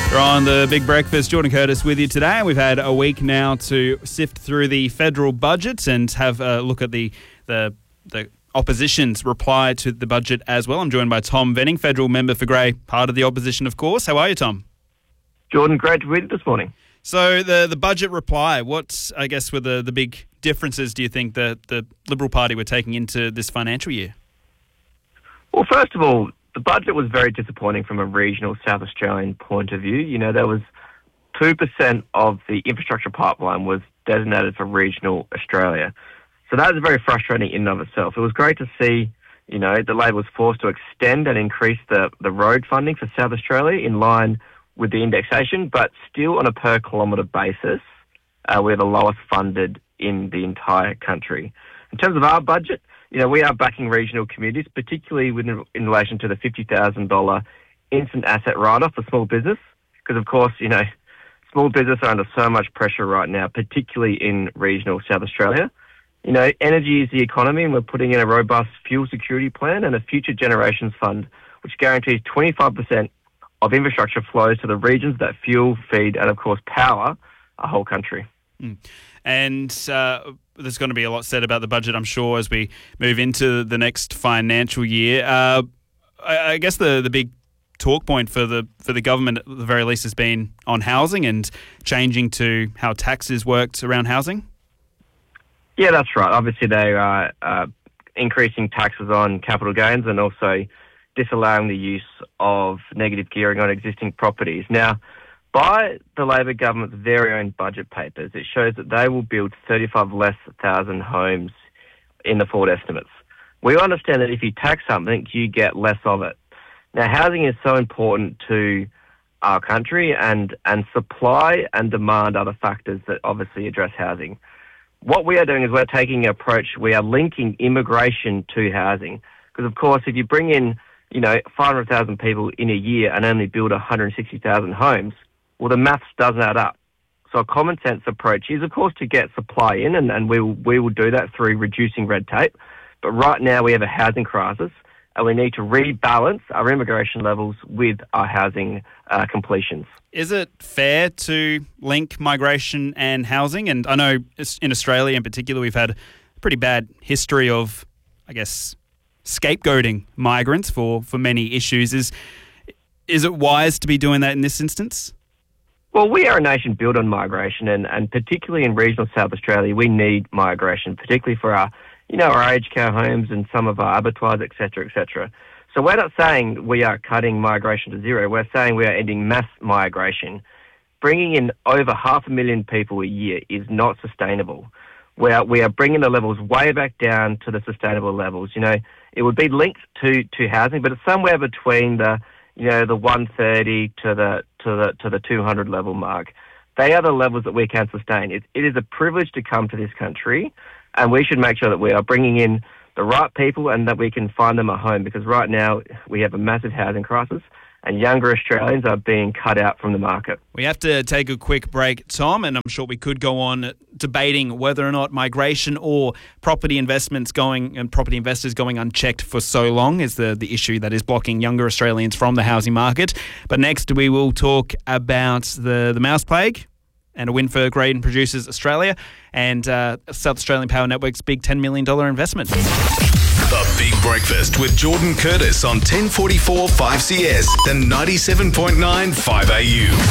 We're on the Big Breakfast. Jordan Curtis with you today. We've had a week now to sift through the federal budget and have a look at the opposition's reply to the budget as well. I'm joined by Tom Venning, federal member for Grey, part of the opposition, of course. How are you, Tom? Jordan, great to be with you this morning. So the budget reply, what, I guess, were the big differences, do you think, that the Liberal Party were taking into this financial year? Well, first of all, the budget was very disappointing from a regional South Australian point of view. You know, there was 2% of the infrastructure pipeline was designated for regional Australia. So that was very frustrating in and of itself. It was great to see, you know, the Labor was forced to extend and increase the road funding for South Australia in line with the indexation, but still on a per kilometre basis, we're the lowest funded in the entire country. In terms of our budget, you know, we are backing regional communities, particularly in relation to the $50,000 instant asset write-off for small business, because, of course, you know, small business are under so much pressure right now, particularly in regional South Australia. You know, energy is the economy, and we're putting in a robust fuel security plan and a future generations fund, which guarantees 25% of infrastructure flows to the regions that fuel, feed, and, of course, power our whole country. And there's going to be a lot said about the budget, I'm sure, as we move into the next financial year. I guess the big talk point for the government, at the very least, has been on housing and changing to how taxes worked around housing. Yeah, that's right. Obviously, they are increasing taxes on capital gains and also disallowing the use of negative gearing on existing properties. Now, by the Labor government's very own budget papers, it shows that they will build 35,000 homes in the forward estimates. We understand that if you tax something, you get less of it. Now, housing is so important to our country, and supply and demand are the factors that obviously address housing. What we are doing is we're taking an approach, we are linking immigration to housing. Because, of course, if you bring in, you know, 500,000 people in a year and only build 160,000 homes, well, the maths doesn't add up. So a common sense approach is, of course, to get supply in, and we will do that through reducing red tape. But right now we have a housing crisis, and we need to rebalance our immigration levels with our housing completions. Is it fair to link migration and housing? And I know in Australia in particular, we've had a pretty bad history of, I guess, scapegoating migrants for many issues. Is it wise to be doing that in this instance? Well, we are a nation built on migration, and particularly in regional South Australia, we need migration, particularly for our aged care homes and some of our abattoirs, et cetera, et cetera. So we're not saying we are cutting migration to zero. We're saying we are ending mass migration. Bringing in over 500,000 people a year is not sustainable. We are bringing the levels way back down to the sustainable levels. You know, it would be linked to housing, but it's somewhere between the 130 to the 200 level mark. They are the levels that we can sustain. It is a privilege to come to this country, and we should make sure that we are bringing in the right people and that we can find them a home, because right now we have a massive housing crisis and younger Australians are being cut out from the market. We have to take a quick break, Tom, and I'm sure we could go on debating whether or not migration or property investors going unchecked for so long is the issue that is blocking younger Australians from the housing market. But next we will talk about the mouse plague and a win for Grain Producers Australia and South Australian Power Network's big $10 million investment. The Big Breakfast with Jordan Curtis on 1044 5CS and 97.9 5AU.